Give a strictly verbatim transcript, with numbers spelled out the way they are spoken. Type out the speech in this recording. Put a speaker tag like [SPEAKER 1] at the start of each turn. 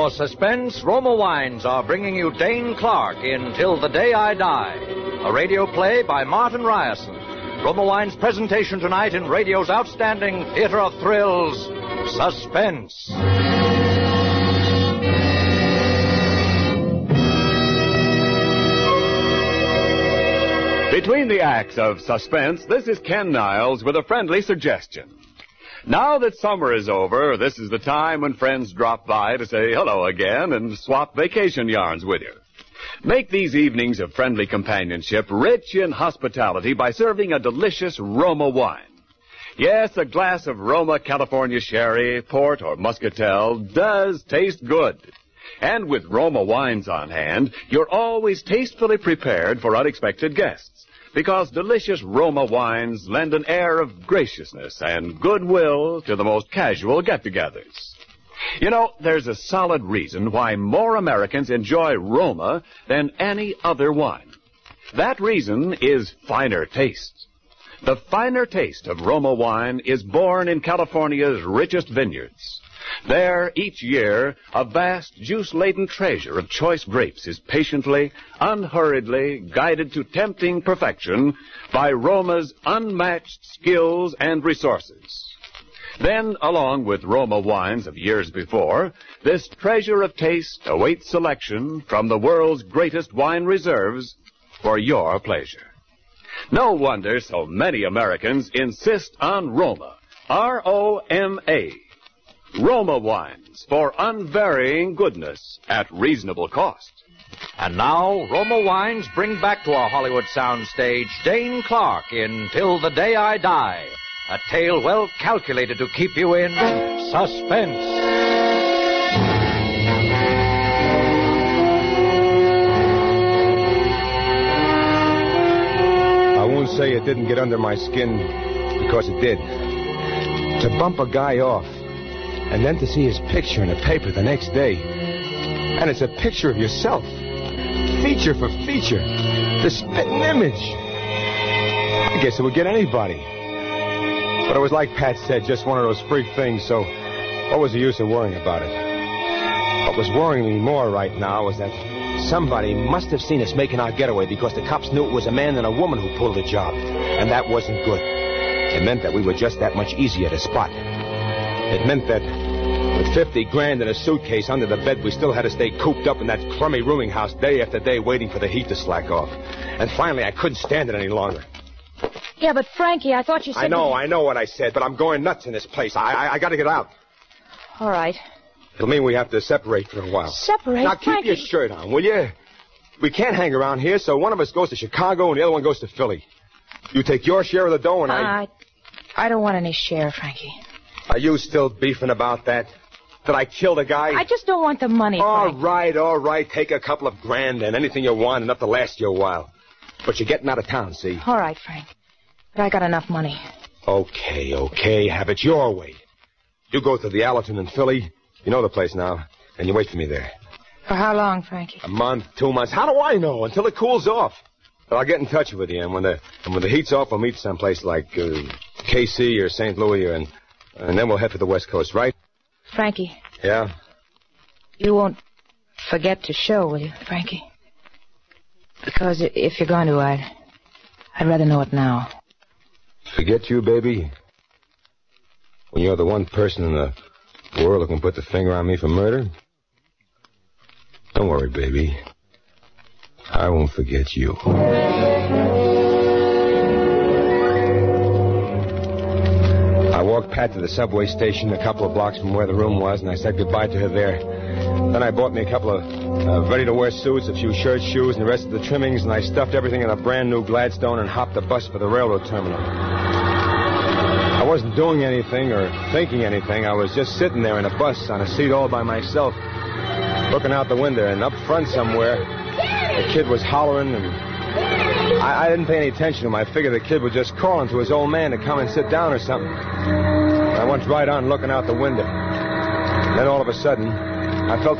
[SPEAKER 1] For suspense, Roma Wines are bringing you Dane Clark in Till the Day I Die, a radio play by Martin Ryerson. Roma Wines' presentation tonight in radio's outstanding theater of thrills, Suspense.
[SPEAKER 2] Between the acts of Suspense, this is Ken Niles with a friendly suggestion. Now that summer is over, this is the time when friends drop by to say hello again and swap vacation yarns with you. Make these evenings of friendly companionship rich in hospitality by serving a delicious Roma wine. Yes, a glass of Roma California sherry, port, or muscatel does taste good. And with Roma wines on hand, you're always tastefully prepared for unexpected guests, because delicious Roma wines lend an air of graciousness and goodwill to the most casual get-togethers. You know, there's a solid reason why more Americans enjoy Roma than any other wine. That reason is finer taste. The finer taste of Roma wine is born in California's richest vineyards. There, each year, a vast, juice-laden treasure of choice grapes is patiently, unhurriedly guided to tempting perfection by Roma's unmatched skills and resources. Then, along with Roma wines of years before, this treasure of taste awaits selection from the world's greatest wine reserves for your pleasure. No wonder so many Americans insist on Roma, R O M A. Roma wines for unvarying goodness at reasonable cost.
[SPEAKER 1] And now, Roma Wines bring back to our Hollywood soundstage Dane Clark in Till the Day I Die, a tale well calculated to keep you in suspense.
[SPEAKER 3] I won't say it didn't get under my skin, because it did. To bump a guy off, and then to see his picture in the paper the next day. And it's a picture of yourself. Feature for feature. The spitting image. I guess it would get anybody. But it was like Pat said, just one of those freak things, so what was the use of worrying about it? What was worrying me more right now was that somebody must have seen us making our getaway, because the cops knew it was a man and a woman who pulled the job. And that wasn't good. It meant that we were just that much easier to spot. It meant that with fifty grand in a suitcase under the bed, we still had to stay cooped up in that crummy rooming house day after day waiting for the heat to slack off. And finally, I couldn't stand it any longer.
[SPEAKER 4] Yeah, but Frankie, I thought you said...
[SPEAKER 3] I know,
[SPEAKER 4] that...
[SPEAKER 3] I know what I said, but I'm going nuts in this place. I, I, I got to get out.
[SPEAKER 4] All right.
[SPEAKER 3] It'll mean we have to separate for a while.
[SPEAKER 4] Separate?
[SPEAKER 3] Now, keep
[SPEAKER 4] Frankie.
[SPEAKER 3] your shirt on, will you? We can't hang around here, so one of us goes to Chicago and the other one goes to Philly. You take your share of the dough and
[SPEAKER 4] uh,
[SPEAKER 3] I...
[SPEAKER 4] I don't want any share, Frankie.
[SPEAKER 3] Are you still beefing about that? That I killed a guy?
[SPEAKER 4] I just don't want the money,
[SPEAKER 3] All
[SPEAKER 4] Frank.
[SPEAKER 3] right, all right. Take a couple of grand and anything you want, enough to last you a while. But you're getting out of town, see?
[SPEAKER 4] All right, Frank. But I got enough money.
[SPEAKER 3] Okay, okay. Have it your way. You go to the Allerton in Philly. You know the place now. And you wait for me there.
[SPEAKER 4] For how long, Frankie?
[SPEAKER 3] A month, two months. How do I know? Until it cools off. But I'll get in touch with you. And when the, and when the heat's off, we'll meet someplace like uh, K C or Saint Louis, or, and, and then we'll head for the West Coast, right?
[SPEAKER 4] Frankie.
[SPEAKER 3] Yeah?
[SPEAKER 4] You won't forget to show, will you, Frankie? Because if you're going to, I'd, I'd rather know it now.
[SPEAKER 3] Forget you, baby? When you're the one person in the world who can put the finger on me for murder? Don't worry, baby. I won't forget you. I walked Pat to the subway station a couple of blocks from where the room was, and I said goodbye to her there. Then I bought me a couple of uh, ready-to-wear suits, a few shirts, shoes, and the rest of the trimmings, and I stuffed everything in a brand-new Gladstone and hopped the bus for the railroad terminal. I wasn't doing anything or thinking anything. I was just sitting there in a bus on a seat all by myself, looking out the window, and up front somewhere, the kid was hollering, and I, I didn't pay any attention to him. I figured the kid was just calling to his old man to come and sit down or something. I went right on looking out the window. And then all of a sudden, I felt